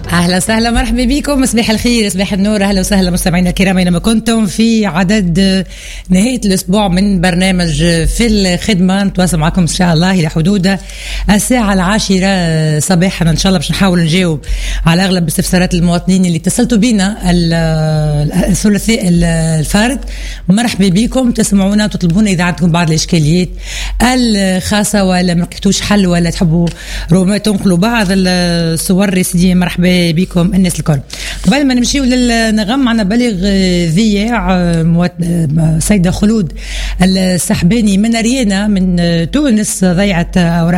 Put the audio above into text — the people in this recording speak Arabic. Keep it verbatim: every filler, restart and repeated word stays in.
أهلا وسهلا مرحبا بكم، صباح الخير صباح النور، أهلا وسهلا مستمعينا الكرام أينما كنتم في عدد نهاية الأسبوع من برنامج في الخدمة. نتواصل معكم إن شاء الله إلى حدود الساعة العاشرة صباحا إن شاء الله باش نحاول نجاوب على أغلب استفسارات المواطنين اللي اتصلتوا بنا الثلاثاء الفارط. مرحبا بكم، تسمعونا تطلبونا إذا عندكم بعض الإشكاليات الخاصة ولا ما لقيتوش حل ولا تحبوا روما تنقلوا بعض الصور يا مرحبا بكم الناس الكل. قبل ما نمشيو للنغم معنا بلغ ذياع سيدة خلود السحباني من ريانا من تونس ضيعت أوراق